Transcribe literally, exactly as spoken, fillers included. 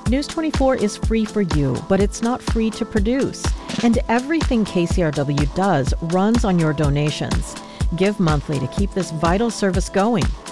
News twenty-four is free for you, but it's not free to produce. And everything K C R W does runs on your donations. Give monthly to keep this vital service going.